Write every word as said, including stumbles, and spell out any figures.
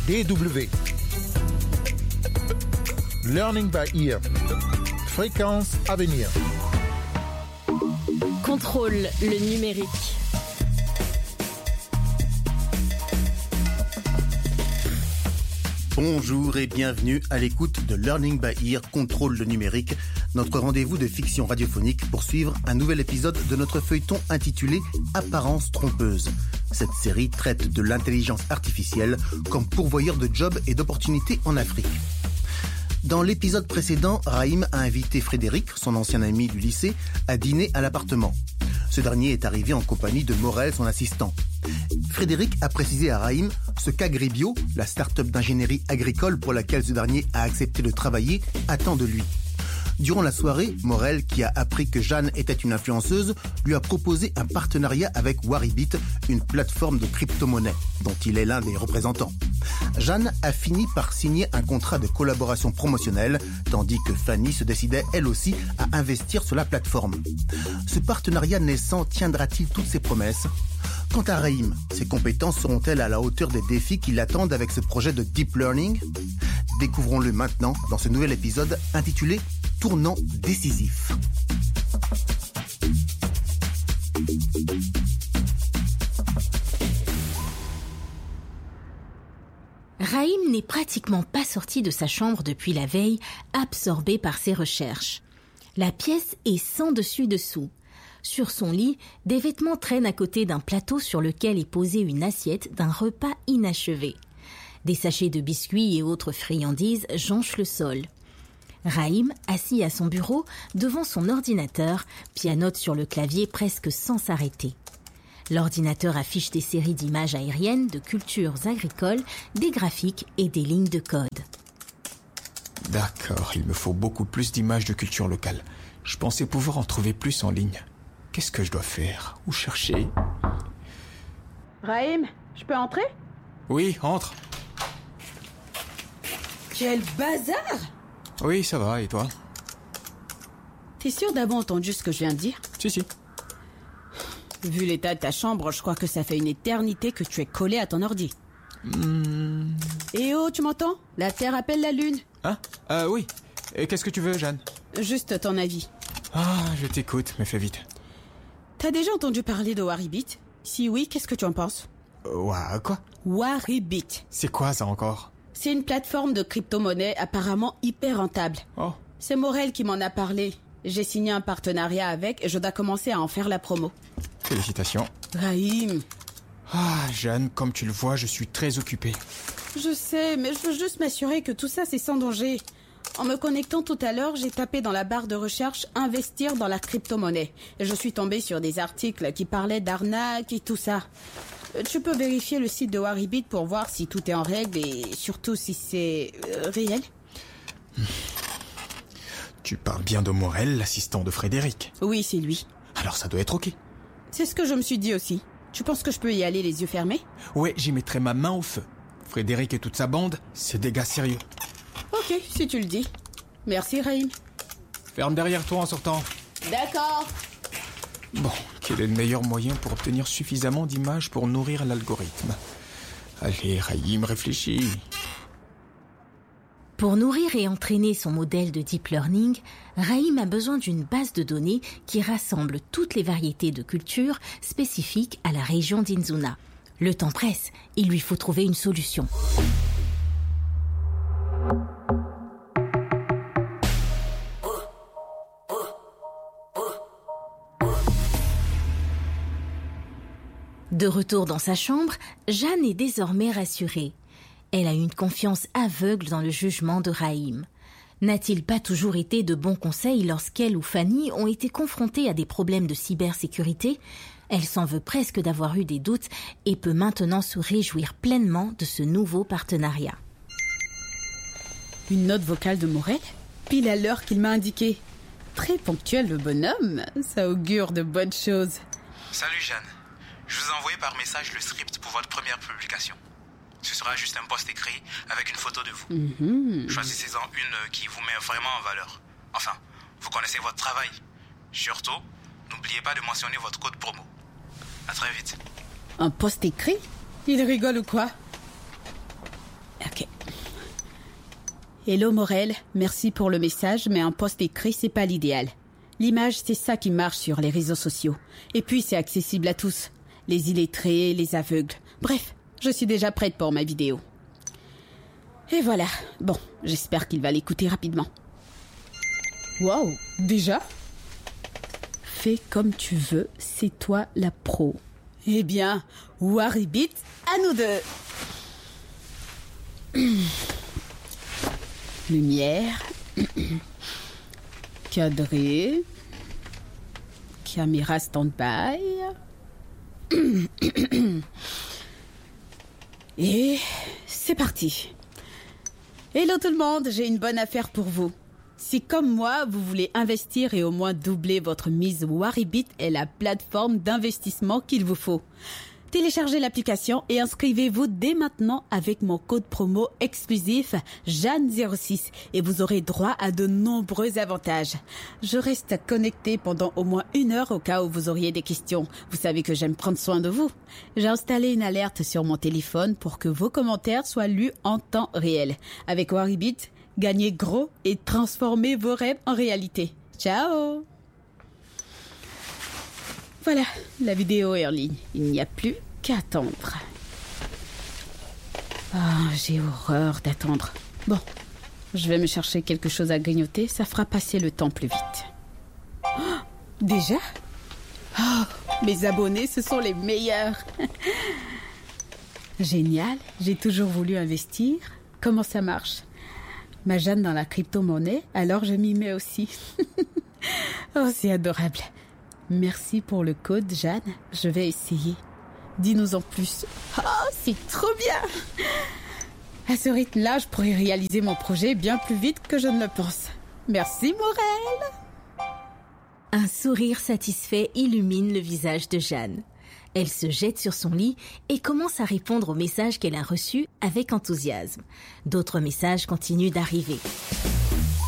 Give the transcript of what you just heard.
D W. Learning by ear. Fréquence à venir. Contrôle le numérique. Bonjour et bienvenue à l'écoute de Learning by Ear, Contrôle le numérique, notre rendez-vous de fiction radiophonique pour suivre un nouvel épisode de notre feuilleton intitulé Apparence trompeuse. Cette série traite de l'intelligence artificielle comme pourvoyeur de jobs et d'opportunités en Afrique. Dans l'épisode précédent, Raïm a invité Frédéric, son ancien ami du lycée, à dîner à l'appartement. Ce dernier est arrivé en compagnie de Morel, son assistant. Frédéric a précisé à Raïm ce qu'Agribio, la start-up d'ingénierie agricole pour laquelle ce dernier a accepté de travailler, attend de lui. Durant la soirée, Morel, qui a appris que Jeanne était une influenceuse, lui a proposé un partenariat avec Waribit, une plateforme de crypto-monnaie, dont il est l'un des représentants. Jeanne a fini par signer un contrat de collaboration promotionnelle, tandis que Fanny se décidait elle aussi à investir sur la plateforme. Ce partenariat naissant tiendra-t-il toutes ses promesses ? Quant à Raïm, ses compétences seront-elles à la hauteur des défis qui l'attendent avec ce projet de deep learning ? Découvrons-le maintenant dans ce nouvel épisode intitulé « Tournant décisif ». Raïm n'est pratiquement pas sorti de sa chambre depuis la veille, absorbé par ses recherches. La pièce est sans dessus-dessous. Sur son lit, des vêtements traînent à côté d'un plateau sur lequel est posée une assiette d'un repas inachevé. Des sachets de biscuits et autres friandises jonchent le sol. Raïm, assis à son bureau, devant son ordinateur, pianote sur le clavier presque sans s'arrêter. L'ordinateur affiche des séries d'images aériennes, de cultures agricoles, des graphiques et des lignes de code. D'accord, il me faut beaucoup plus d'images de culture locale. Je pensais pouvoir en trouver plus en ligne. Qu'est-ce que je dois faire ? Où chercher ? Raïm, je peux entrer ? Oui, entre. Quel bazar ! Oui, ça va, et toi ? T'es sûr d'avoir entendu ce que je viens de dire ? Si, si. Vu l'état de ta chambre, je crois que ça fait une éternité que tu es collé à ton ordi. Mmh. Eh oh, tu m'entends ? La Terre appelle la Lune. Hein ? Euh, oui. Et qu'est-ce que tu veux, Jeanne ? Juste ton avis. Ah, je t'écoute, mais fais vite. T'as déjà entendu parler de Waribit ? Si oui, qu'est-ce que tu en penses ? Euh, ouais, quoi ? Waribit. C'est quoi ça encore ? C'est une plateforme de crypto-monnaie apparemment hyper rentable. Oh. C'est Morel qui m'en a parlé. J'ai signé un partenariat avec et je dois commencer à en faire la promo. Félicitations. Raïm. Ah, Jeanne, comme tu le vois, je suis très occupé. Je sais, mais je veux juste m'assurer que tout ça, c'est sans danger. En me connectant tout à l'heure, j'ai tapé dans la barre de recherche « Investir dans la crypto-monnaie ». Et je suis tombée sur des articles qui parlaient d'arnaque et tout ça. Tu peux vérifier le site de Waribit pour voir si tout est en règle et surtout si c'est euh, réel. Tu parles bien de Morel, l'assistant de Frédéric ? Oui, c'est lui. Alors ça doit être ok. C'est ce que je me suis dit aussi. Tu penses que je peux y aller les yeux fermés ? Ouais, j'y mettrai ma main au feu. Frédéric et toute sa bande, c'est des gars sérieux. Ok, si tu le dis. Merci, Raïm. Ferme derrière toi en sortant. D'accord. Bon, quel est le meilleur moyen pour obtenir suffisamment d'images pour nourrir l'algorithme ? Allez, Raïm, réfléchis. Pour nourrir et entraîner son modèle de deep learning, Raïm a besoin d'une base de données qui rassemble toutes les variétés de cultures spécifiques à la région d'Inzuna. Le temps presse, il lui faut trouver une solution. De retour dans sa chambre, Jeanne est désormais rassurée. Elle a une confiance aveugle dans le jugement de Raïm. N'a-t-il pas toujours été de bons conseils lorsqu'elle ou Fanny ont été confrontées à des problèmes de cybersécurité ? Elle s'en veut presque d'avoir eu des doutes et peut maintenant se réjouir pleinement de ce nouveau partenariat. Une note vocale de Morel ? Pile à l'heure qu'il m'a indiqué. Très ponctuel le bonhomme, ça augure de bonnes choses. Salut Jeanne, je vous ai envoyé par message le script pour votre première publication. Ce sera juste un post écrit avec une photo de vous. Mm-hmm. Choisissez-en une qui vous met vraiment en valeur. Enfin, vous connaissez votre travail. Surtout, n'oubliez pas de mentionner votre code promo. À très vite. Un post écrit ? Il rigole ou quoi ? Hello Morel, merci pour le message, mais un post écrit, c'est pas l'idéal. L'image, c'est ça qui marche sur les réseaux sociaux. Et puis, c'est accessible à tous. Les illettrés, les aveugles. Bref, je suis déjà prête pour ma vidéo. Et voilà. Bon, j'espère qu'il va l'écouter rapidement. Waouh, déjà ? Fais comme tu veux, c'est toi la pro. Eh bien, Waribit, à nous deux. Lumière. Cadré. Caméra stand-by. Et c'est parti. Hello tout le monde, j'ai une bonne affaire pour vous. Si comme moi, vous voulez investir et au moins doubler votre mise, Waribit est la plateforme d'investissement qu'il vous faut. Téléchargez l'application et inscrivez-vous dès maintenant avec mon code promo exclusif Jeanne zéro six et vous aurez droit à de nombreux avantages. Je reste connectée pendant au moins une heure au cas où vous auriez des questions. Vous savez que j'aime prendre soin de vous. J'ai installé une alerte sur mon téléphone pour que vos commentaires soient lus en temps réel. Avec Waribit, gagnez gros et transformez vos rêves en réalité. Ciao! Voilà, la vidéo est en ligne. Il n'y a plus qu'à attendre. Ah, j'ai horreur d'attendre. Bon, je vais me chercher quelque chose à grignoter. Ça fera passer le temps plus vite. Oh, déjà ? Oh, mes abonnés, ce sont les meilleurs. Génial, j'ai toujours voulu investir. Comment ça marche ? Ma Jeanne dans la crypto-monnaie, alors je m'y mets aussi. Oh, c'est adorable. Merci pour le code, Jeanne. Je vais essayer. Dis-nous en plus. Oh, c'est trop bien! À ce rythme-là, je pourrais réaliser mon projet bien plus vite que je ne le pense. Merci, Morel! Un sourire satisfait illumine le visage de Jeanne. Elle se jette sur son lit et commence à répondre aux messages qu'elle a reçus avec enthousiasme. D'autres messages continuent d'arriver.